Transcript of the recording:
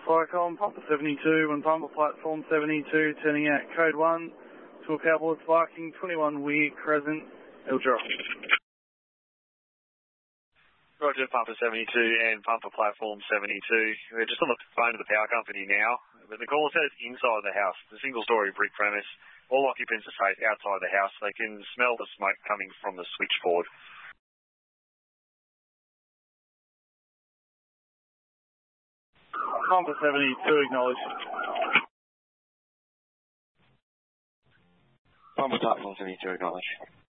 Flycom, Pumper 72 and Pumper Platform 72 turning out code 1 to a Cowboys Viking 21 Weir Crescent, Eldra. Roger, Pumper 72 and Pumper Platform 72. We're just on the phone to the power company now, but the caller says inside the house. It's a single-story brick premise. All occupants are safe outside the house. They can smell the smoke coming from the switchboard. Pumper 72, acknowledged. Pumper Platform 72, acknowledged.